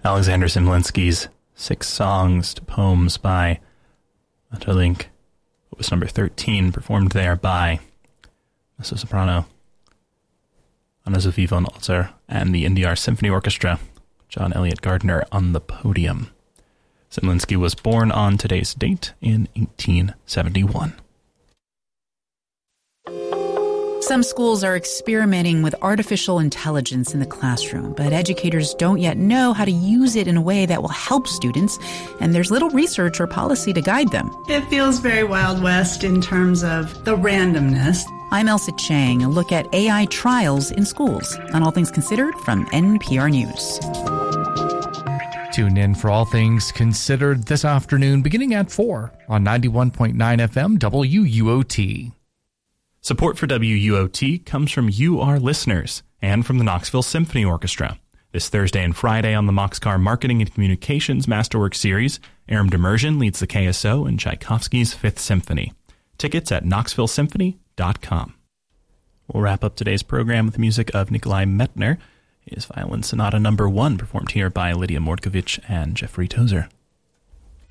Alexander Zemlinsky's 6 Songs to Poems by Maeterlinck. It was number 13, performed there by mezzo-soprano Anna-Sophie von Otter and the NDR Symphony Orchestra, John Elliott Gardner on the podium. Zemlinsky was born on today's date in 1871. Some schools are experimenting with artificial intelligence in the classroom, but educators don't yet know how to use it in a way that will help students, and there's little research or policy to guide them. It feels very Wild West in terms of the randomness. I'm Elsa Chang, a look at AI trials in schools on All Things Considered from NPR News. Tune in for All Things Considered this afternoon beginning at 4 on 91.9 FM WUOT. Support for WUOT comes from you, our listeners, and from the Knoxville Symphony Orchestra. This Thursday and Friday on the Moxcar Marketing and Communications Masterwork Series, Aram Demerjian leads the KSO in Tchaikovsky's Fifth Symphony. Tickets at knoxvillesymphony.com. We'll wrap up today's program with music of Nikolai Medtner, his Violin Sonata No. 1, performed here by Lydia Mordkovich and Jeffrey Tozer.